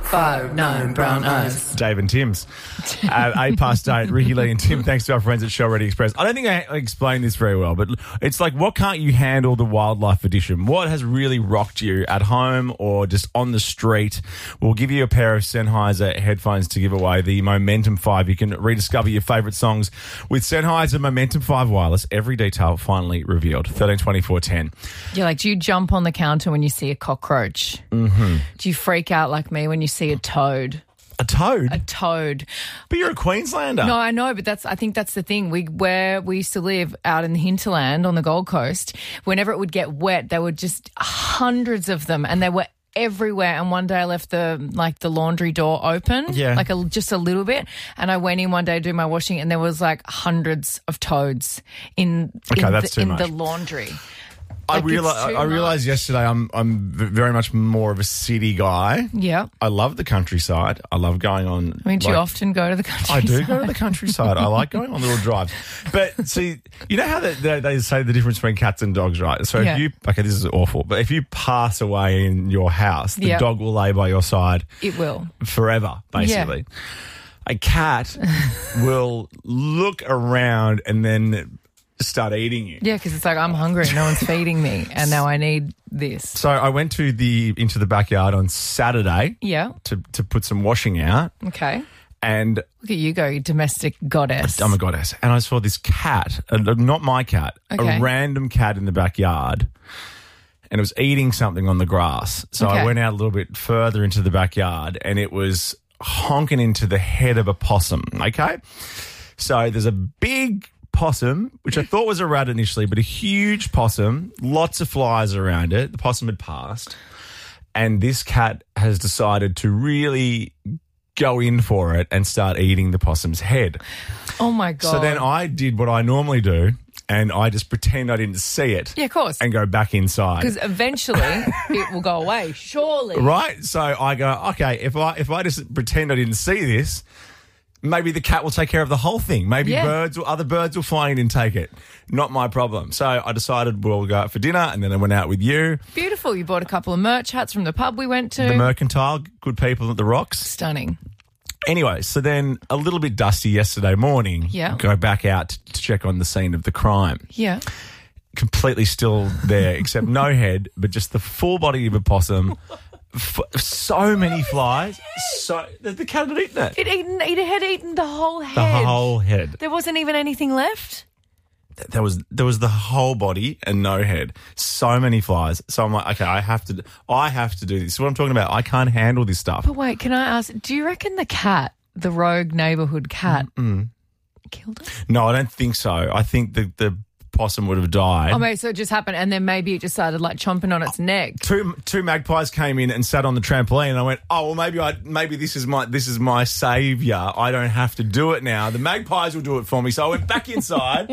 5'9" brown eyes. Dave and Tim's. At 8:08, Ricky Lee and Tim, thanks to our friends at Show Ready Express. I don't think I explained this very well, but it's like, what can't you handle the wildlife edition? What has really rocked you at home or just on the street? We'll give you a pair of Sennheiser headphones to give away, the Momentum 5. You can rediscover your favourite songs with Sennheiser Momentum 5 Wireless. Every detail finally revealed. 132410. You're like, do you jump on the counter when you see a cockroach? Mm-hmm. Do you freak out like me when you see a toad? A toad? A toad. But you're a Queenslander. No, I know, but I think that's the thing. Where we used to live out in the hinterland on the Gold Coast, whenever it would get wet, there were just hundreds of them, and they were everywhere. And one day I left the laundry door open, just a little bit, and I went in one day to do my washing, and there was like hundreds of toads in the laundry. I realized yesterday I'm very much more of a city guy. Yeah. I love the countryside. I love going on. Do you often go to the countryside? I do go to the countryside. I like going on little drives. But see, you know how they say the difference between cats and dogs, right? So if this is awful, but if you pass away in your house, the dog will lay by your side. It will. Forever, basically. Yeah. A cat will look around and then start eating you. Yeah, because it's like, I'm hungry, no one's feeding me, and now I need this. So I went into the backyard on Saturday. Yeah. To put some washing out. Okay. And look at you go, you domestic goddess. I'm a goddess. And I saw this cat, not my cat, a random cat in the backyard, and it was eating something on the grass. So I went out a little bit further into the backyard, and it was honking into the head of a possum. Okay. So there's a big possum, which I thought was a rat initially, but a huge possum, lots of flies around it. The possum had passed, and this cat has decided to really go in for it and start eating the possum's head. Oh, my God. So then I did what I normally do, and I just pretend I didn't see it. Yeah, of course. And go back inside. Because eventually it will go away, surely. Right? So I go, okay, if I just pretend I didn't see this, maybe the cat will take care of the whole thing. Maybe other birds will fly in and take it. Not my problem. So I decided we'll go out for dinner, and then I went out with you. Beautiful. You bought a couple of merch hats from the pub we went to. The Mercantile, good people at the Rocks. Stunning. Anyway, so then a little bit dusty yesterday morning. Yeah. Go back out to check on the scene of the crime. Yeah. Completely still there, except no head, but just the full body of a possum. So many flies. So the cat had eaten it. It had eaten the whole head. The whole head. There wasn't even anything left. There was the whole body and no head. So many flies. So I'm like, okay, I have to do this. What I'm talking about. I can't handle this stuff. But wait, can I ask? Do you reckon the cat, the rogue neighbourhood cat, killed it? No, I don't think so. I think the possum would have died. Oh, maybe so it just happened, and then maybe it just started like chomping on its neck. Two magpies came in and sat on the trampoline, and I went, oh well, maybe this is my saviour. I don't have to do it now. The magpies will do it for me. So I went back inside.